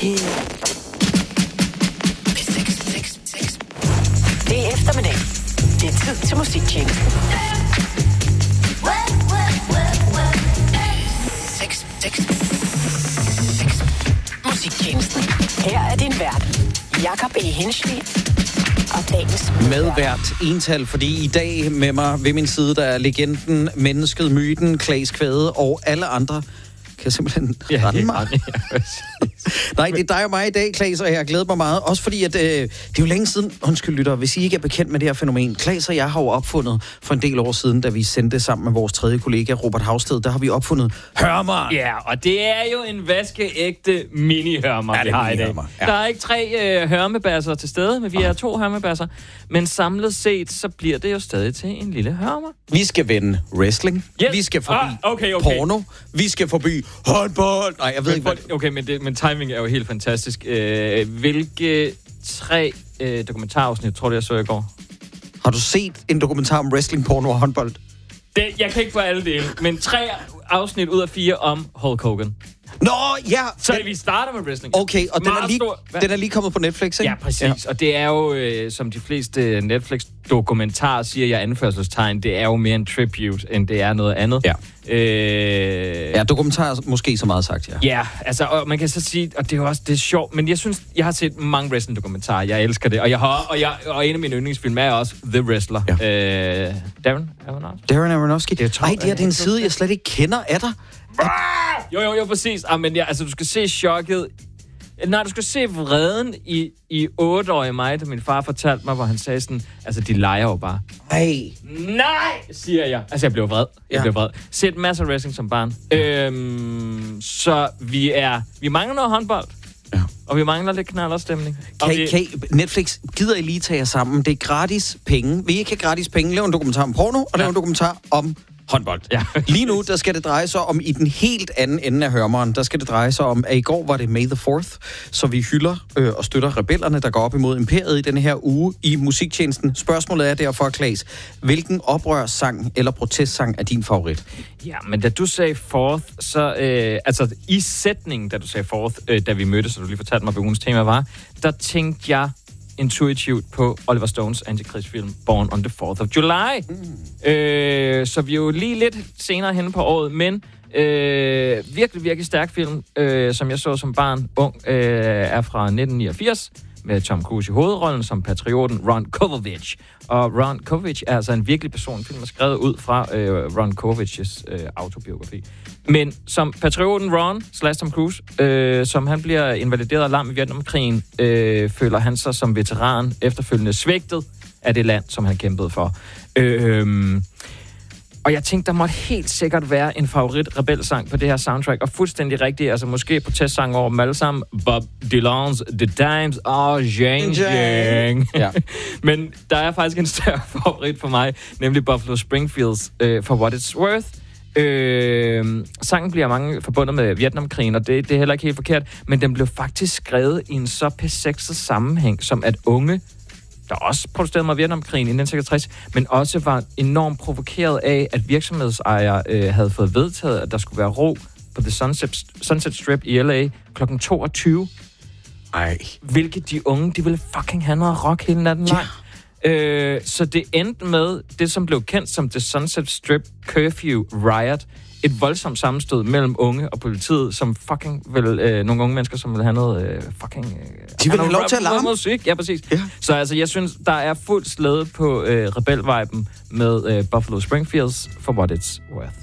Det er eftermiddag. Det er tid til musiktjenesten. 6. Musiktjenesten. Her er din vært, Jakob E. Henschel. Og dagens medvært ental, fordi i dag med mig ved min side, der er legenden, mennesket, myten, Claes Kvade og alle andre kan simpelthen rende mig. Nej, det er dig og mig i dag, Claes, og jeg har glædet mig meget. Også fordi, at det er jo længe siden, undskyld lytter, hvis I ikke er bekendt med det her fænomen. Claes og jeg har jo opfundet for en del år siden, da vi sendte sammen med vores tredje kollega, Robert Havsted, der har vi opfundet hørmeren. Ja, og det er jo en vaskeægte mini-hørmer, vi har i dag. Ja. Der er ikke 3 hørmebasser til stede, men vi er 2 hørmebasser. Men samlet set, så bliver det jo stadig til en lille hørmer. Vi skal vende wrestling. Yes. Vi skal forbi porno. Vi skal forbi håndbold. Nej, jeg ved ikke, hvad... Okay, men timing er jo helt fantastisk. Hvilke 3 dokumentarafsnit, tror du, jeg så i går? Har du set en dokumentar om wrestling, porno og håndbold? Jeg kan ikke få alle dele, men 3 afsnit ud af 4 om Hulk Hogan. Nå, ja! Så vi starter med wrestling. Okay, og den er lige kommet på Netflix, ikke? Ja, præcis. Ja. Og det er jo, som de fleste Netflix-dokumentarer siger, jeg anførselstegn, det er jo mere en tribute, end det er noget andet. Ja. Ja, dokumentar måske så meget sagt, ja. Ja, altså, og man kan så sige, og det er jo også, det er sjovt, men jeg synes, jeg har set mange wrestling-dokumentarer, jeg elsker det, og en af mine yndlingsfilm er også The Wrestler. Ja. Darren Aronofsky. Det er en side, jeg slet ikke kender af dig. Jo, præcis. Men ja, altså, du skal se chokket. Nej, du skal se vreden i 8-årige mig, da min far fortalte mig, hvor han sagde sådan, altså, de leger jo bare. Nej, siger jeg. Altså, jeg blev vred. Set masser af wrestling som barn. Så vi mangler noget håndbold. Ja. Og vi mangler lidt knalderstemning. Netflix, gider I lige tage jer sammen? Det er gratis penge. Vil I ikke have gratis penge? Lav en dokumentar om porno, og lav en dokumentar om håndbold. Ja. Lige nu, der skal det dreje sig om, i den helt anden ende af hørmeren, der skal det dreje sig om, at i går var det May the 4th, så vi hylder og støtter rebellerne, der går op imod imperiet i denne her uge i musiktjenesten. Spørgsmålet er derfor, Claes, hvilken oprørssang eller protestsang er din favorit? Ja, men da du sagde 4th, så altså i sætningen, da du sagde 4th, da vi mødtes, og du lige fortalte mig, hvad ugens tema var, der tænkte jeg intuitivt på Oliver Stones antikrigsfilm Born on the 4th of July. Så vi er jo lige lidt senere henne på året, men virkelig stærk film, som jeg så som barn ung, er fra 1989 med Tom Cruise i hovedrollen som patrioten Ron Kovacs. Og Ron Kovacs er altså en virkelig personlig film, skrevet ud fra Ron Kovacs autobiografi. Men som patrioten Ron / Tom Cruise, som han bliver invalideret og lam i Vietnamkrigen, føler han sig som veteran efterfølgende svigtet af det land, som han kæmpede for. Og jeg tænkte, der måtte helt sikkert være en favorit rebelsang på det her soundtrack, og fuldstændig rigtigt, altså måske protestsang over dem alle sammen, Bob Dylan's The Times Are Changing. Ja. Men der er faktisk en større favorit for mig, nemlig Buffalo Springfields For What It's Worth. Sangen bliver mange forbundet med Vietnamkrigen, og det er heller ikke helt forkert, men den blev faktisk skrevet i en så pæsexet sammenhæng, som at unge, der også protesterede mod Vietnamkrigen i 1966, men også var enormt provokeret af, at virksomhedsejere havde fået vedtaget, at der skulle være ro på The Sunset Strip i LA kl. 22. Hvilket de unge, de ville fucking have noget rock hele natten lang. Så det endte med det, som blev kendt som The Sunset Strip Curfew Riot. Et voldsomt sammenstød mellem unge og politiet, som fucking nogle unge mennesker, som vil have noget fucking... De vil have lov til at larme. Musik. Ja, præcis. Ja. Så altså, jeg synes, der er fuld slæde på rebelviben med Buffalo Springfields For What It's Worth.